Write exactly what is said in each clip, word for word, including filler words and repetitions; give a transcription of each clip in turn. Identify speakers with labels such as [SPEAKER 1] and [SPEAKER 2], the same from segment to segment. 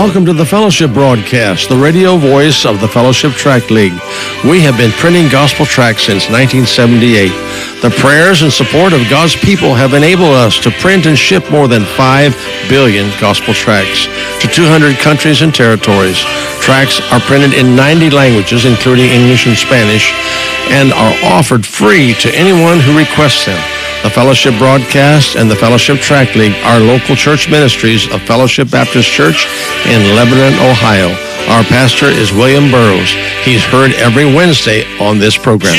[SPEAKER 1] welcome to the Fellowship Broadcast, the radio voice of the Fellowship Tract League. We have been printing gospel tracts since nineteen seventy-eight. The prayers and support of God's people have enabled us to print and ship more than five billion gospel tracts to two hundred countries and territories. Tracts are printed in ninety languages, including English and Spanish, and are offered free to anyone who requests them. The Fellowship Broadcast and the Fellowship Tract League are local church ministries of Fellowship Baptist Church in Lebanon, Ohio. Our pastor is William Burroughs. He's heard every Wednesday on this program.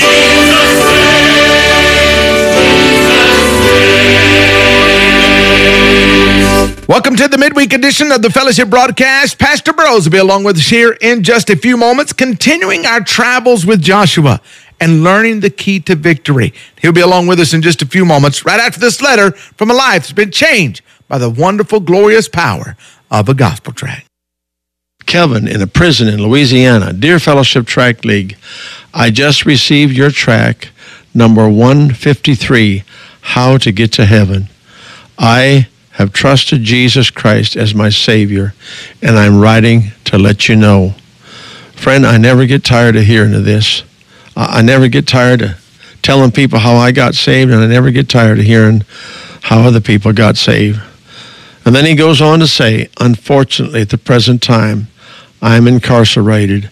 [SPEAKER 2] Welcome to the midweek edition of the Fellowship Broadcast. Pastor Burroughs will be along with us here in just a few moments, continuing our travels with Joshua and learning the key to victory. He'll be along with us in just a few moments, right after this letter from a life that's been changed by the wonderful, glorious power of a gospel tract.
[SPEAKER 1] Kevin in a prison in Louisiana. Dear Fellowship Tract League, I just received your tract, number one fifty-three, How to Get to Heaven. I have trusted Jesus Christ as my Savior, and I'm writing to let you know. Friend, I never get tired of hearing of this. I never get tired of telling people how I got saved, and I never get tired of hearing how other people got saved. And then he goes on to say, unfortunately, at the present time, I am incarcerated.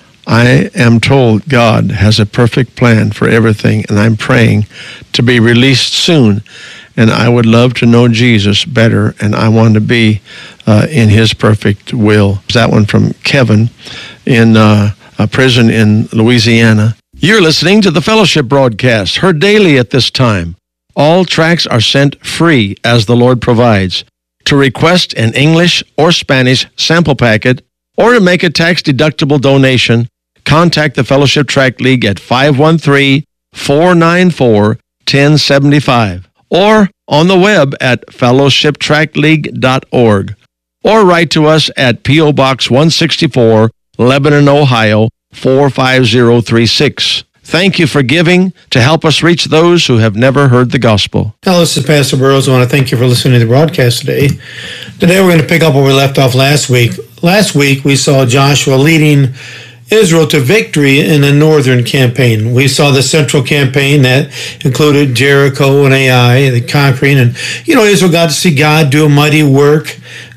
[SPEAKER 1] I am told God has a perfect plan for everything, and I'm praying to be released soon. And I would love to know Jesus better, and I want to be uh, in his perfect will. That one from Kevin in uh, a prison in Louisiana. You're listening to the Fellowship Broadcast, heard daily at this time. All tracts are sent free as the Lord provides. To request an English or Spanish sample packet or to make a tax-deductible donation, contact the Fellowship Tract League at five one three, four nine four, one oh seven five or on the web at fellowship tract league dot org or write to us at P O Box one sixty-four, Lebanon, Ohio, four five zero three six. Thank you for giving to help us reach those who have never heard the gospel.
[SPEAKER 3] Hello, this is Pastor Burroughs. I want to thank you for listening to the broadcast today. Today we're going to pick up where we left off last week. Last week we saw Joshua leading Israel to victory in the northern campaign. We saw the central campaign that included Jericho and Ai, the conquering, and you know, Israel got to see God do a mighty work,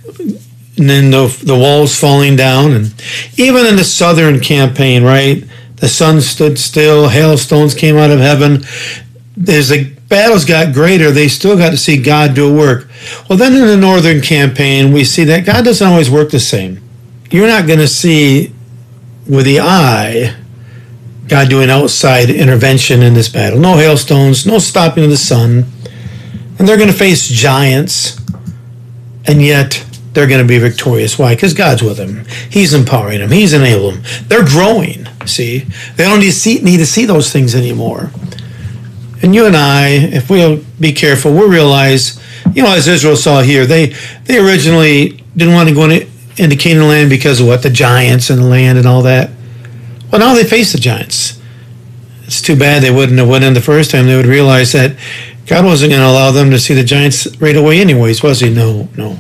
[SPEAKER 3] and then the, the walls falling down. And even in the southern campaign, right, the sun stood still, hailstones came out of heaven. As the battles got greater, they still got to see God do a work. Well, then in the northern campaign, we see that God doesn't always work the same. You're not going to see with the eye God doing outside intervention in this battle. No hailstones, no stopping of the sun. And they're going to face giants, and yet they're going to be victorious. Why? Because God's with them. He's empowering them. He's enabling them. They're growing, see? They don't need to see, need to see those things anymore. And you and I, if we'll be careful, we'll realize, you know, as Israel saw here, they, they originally didn't want to go into into Canaan land because of what? The giants and the land and all that. Well, now they face the giants. It's too bad they wouldn't have went in the first time. They would realize that God wasn't going to allow them to see the giants right away anyways, was he? No, no.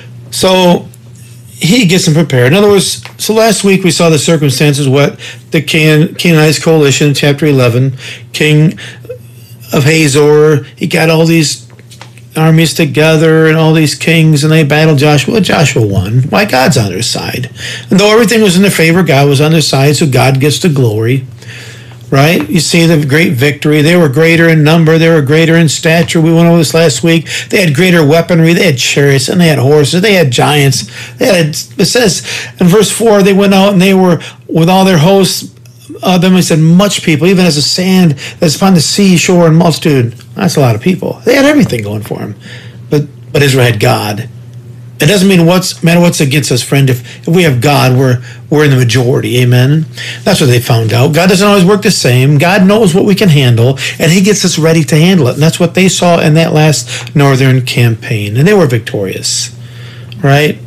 [SPEAKER 3] So he gets them prepared. In other words, so last week we saw the circumstances, what the Can- Canaanite coalition, chapter eleven, king of Hazor, he got all these armies together and all these kings, and they battled Joshua. Well, Joshua won. Why? God's on their side. And though everything was in their favor, God was on their side, so God gets the glory. Right? You see the great victory. They were greater in number. They were greater in stature. We went over this last week. They had greater weaponry. They had chariots, and they had horses. They had giants. They had, it says in verse four, they went out and they were with all their hosts. Uh, then we said much people, even as the sand that's upon the seashore and multitude. That's a lot of people. They had everything going for them. But but Israel had God. It doesn't mean what's matter what's against us, friend. If if we have God, we're we're in the majority. Amen. That's what they found out. God doesn't always work the same. God knows what we can handle, and he gets us ready to handle it. And that's what they saw in that last northern campaign. And they were victorious. Right?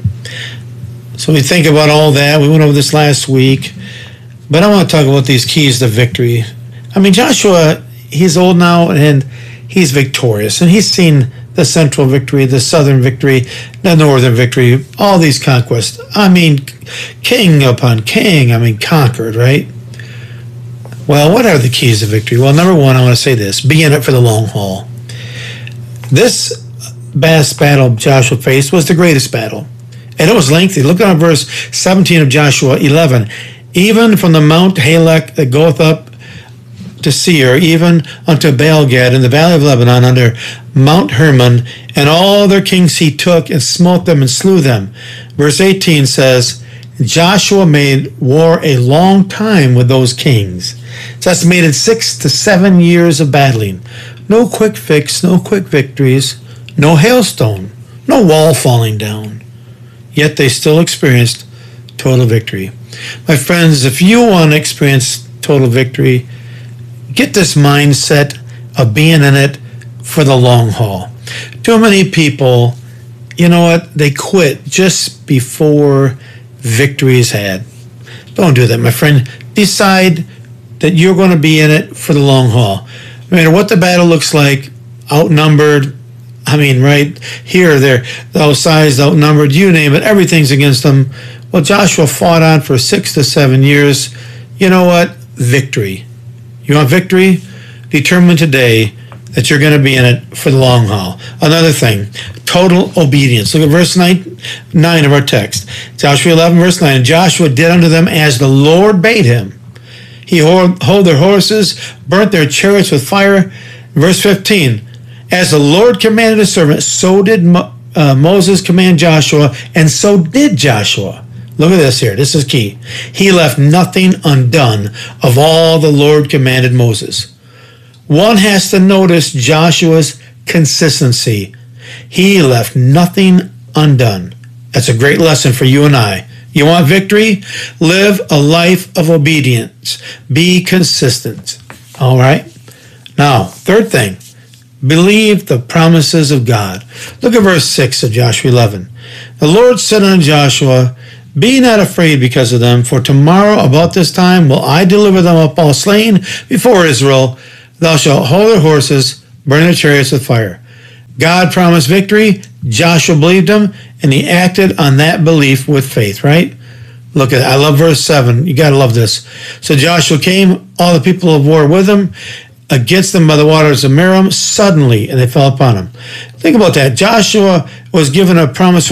[SPEAKER 3] So we think about all that. We went over this last week. But I want to talk about these keys to victory. I mean, Joshua, he's old now, and he's victorious, and he's seen the central victory, the southern victory, the northern victory, all these conquests. I mean, king upon king, I mean, conquered, right? Well, what are the keys to victory? Well, number one, I want to say this: be in it for the long haul. This vast battle Joshua faced was the greatest battle, and it was lengthy. Look at verse seventeen of Joshua eleven. Even from the Mount Halak that goeth up to Seir, even unto Baal-gad in the valley of Lebanon, under Mount Hermon, and all their kings he took and smote them and slew them. Verse eighteen says, Joshua made war a long time with those kings. It's estimated six to seven years of battling. No quick fix, no quick victories, no hailstone, no wall falling down. Yet they still experienced total victory. My friends, if you want to experience total victory, get this mindset of being in it for the long haul. Too many people, you know what, they quit just before victory is had. Don't do that, my friend. Decide that you're going to be in it for the long haul. No matter what the battle looks like, outnumbered, I mean, right here, they're outsized, outnumbered, you name it, everything's against them. Well, Joshua fought on for six to seven years. You know what? Victory. You want victory? Determine today that you're going to be in it for the long haul. Another thing, total obedience. Look at verse nine, nine of our text. Joshua eleven, verse nine. Joshua did unto them as the Lord bade him. He hold their horses, burnt their chariots with fire. Verse fifteen. As the Lord commanded his servant, so did Mo- uh, Moses command Joshua, and so did Joshua. Look at this here. This is key. He left nothing undone of all the Lord commanded Moses. One has to notice Joshua's consistency. He left nothing undone. That's a great lesson for you and I. You want victory? Live a life of obedience. Be consistent. All right? Now, third thing, believe the promises of God. Look at verse six of Joshua eleven. The Lord said unto Joshua, be not afraid because of them, for tomorrow about this time will I deliver them up all slain before Israel. Thou shalt hold their horses, burn their chariots with fire. God promised victory. Joshua believed him, and he acted on that belief with faith, right? Look at it. I love verse seven. You got to love this. So Joshua came, all the people of war with him, against them by the waters of Merom, suddenly, and they fell upon him. Think about that. Joshua was given a promise